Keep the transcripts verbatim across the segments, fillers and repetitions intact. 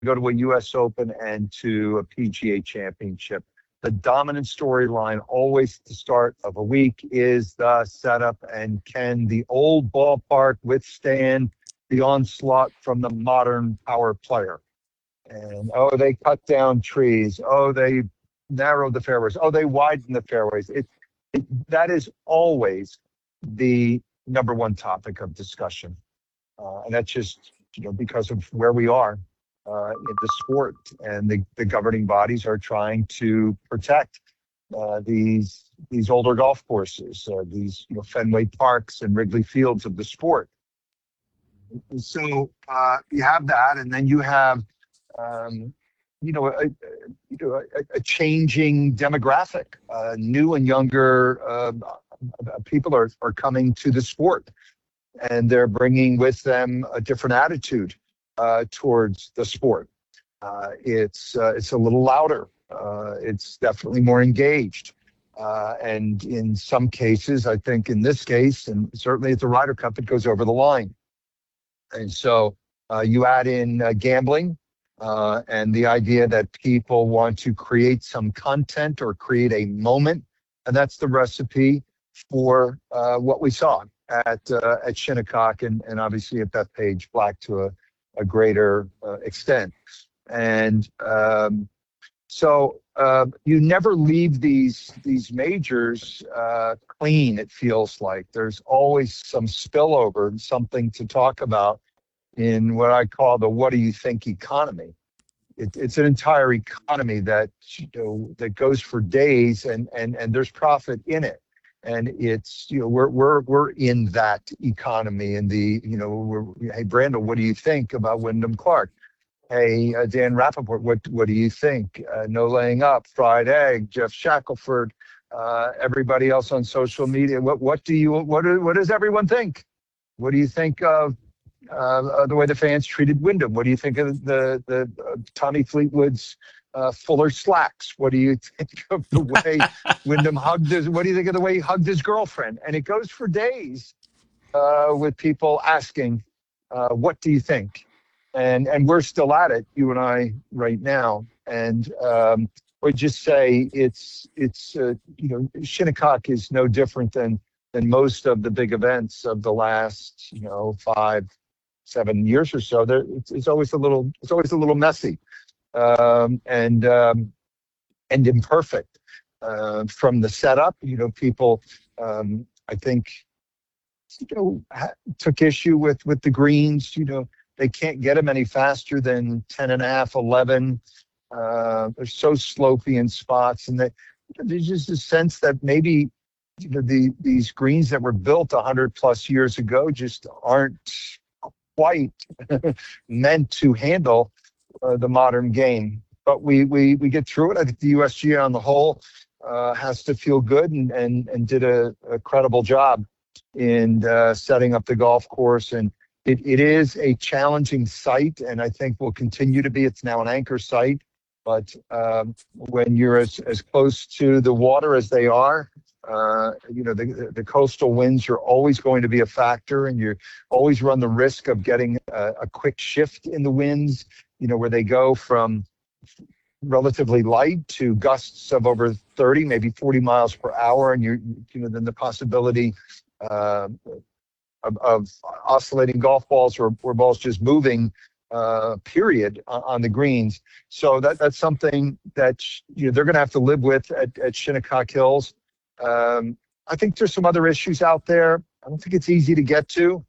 go to a U S Open and to a P G A Championship. The dominant storyline always at the start of a week is the setup, and can the old ballpark withstand the onslaught from the modern power player? And oh, they cut down trees. Oh, they narrowed the fairways. Oh, they widened the fairways. It, it that is always the number one topic of discussion, uh, and that's just you know because of where we are uh, in the sport, and the, the governing bodies are trying to protect uh, these these older golf courses, uh, these you know Fenway Parks and Wrigley Fields of the sport. So uh, you have that, and then you have um, you know a, you know a, a changing demographic. Uh, new and younger uh, people are are coming to the sport, and they're bringing with them a different attitude uh, towards the sport. Uh, it's uh, it's a little louder. Uh, it's definitely more engaged. Uh, and in some cases, I think in this case, and certainly at the Ryder Cup, it goes over the line. And so uh, you add in uh, gambling uh, and the idea that people want to create some content or create a moment. And that's the recipe for uh, what we saw at uh, at Shinnecock, and, and obviously at Bethpage Black to a, a greater uh, extent. And um, so uh, you never leave these these majors uh, clean. It feels like there's always some spillover and something to talk about in what I call the "what do you think" economy. It, it's an entire economy that you know that goes for days, and and and there's profit in it. And it's you know we're we're we're in that economy. And the you know we're, hey Brandel, what do you think about Wyndham Clark? Hey, uh, Dan Rappaport, what what do you think? Uh, no laying up, fried egg, Jeff Shackelford, uh, everybody else on social media. What what do you what do, what does everyone think? What do you think of uh, the way the fans treated Wyndham? What do you think of the the uh, Tommy Fleetwood's uh, Fuller slacks? What do you think of the way Wyndham hugged his? What do you think of the way he hugged his girlfriend? And it goes for days uh, with people asking, uh, "What do you think?" And and we're still at it, you and I, right now. And um, we just say it's it's uh, you know Shinnecock is no different than than most of the big events of the last you know five seven years or so. There it's, it's always a little it's always a little messy um, and um, and imperfect uh, from the setup. You know, people um, I think you know ha- took issue with with the greens. You know. They can't get them any faster than ten and a half, eleven. Uh, they're so slopey in spots. And they, there's just a sense that maybe you know, the, these greens that were built one hundred plus years ago just aren't quite meant to handle uh, the modern game. But we, we, we get through it. I think the U S G A on the whole uh, has to feel good and, and, and did a, a credible job in uh, setting up the golf course. And It, it is a challenging site, and I think will continue to be. It's now an anchor site, but um, when you're as, as close to the water as they are, uh, you know, the, the coastal winds are always going to be a factor, and you always run the risk of getting a, a quick shift in the winds, you know, where they go from relatively light to gusts of over thirty, maybe forty miles per hour, and you're, you know, then the possibility uh, Of, of oscillating golf balls or, or balls just moving, uh, period, on, on the greens. So that that's something that you know they're going to have to live with at, at Shinnecock Hills. Um, I think there's some other issues out there. I don't think it's easy to get to.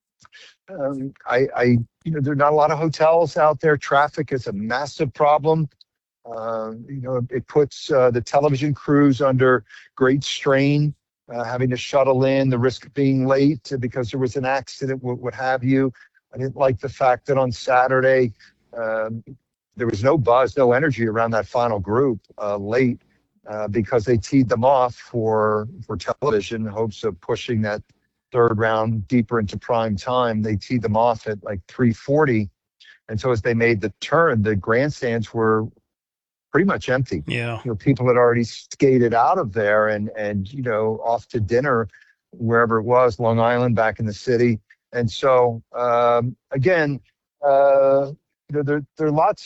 Um, I, I, you know, there are not a lot of hotels out there. Traffic is a massive problem. Uh, you know, it puts uh, the television crews under great strain. Uh, having to shuttle in, the risk of being late because there was an accident, what, what have you. I didn't like the fact that on Saturday, um, there was no buzz, no energy around that final group uh, late uh, because they teed them off for, for television in hopes of pushing that third round deeper into prime time. They teed them off at like three forty. And so as they made the turn, the grandstands were pretty much empty. Yeah. You know, people had already skated out of there and, and, you know, off to dinner, wherever it was, Long Island, back in the city. And so, um, again, uh, you know, there, there are lots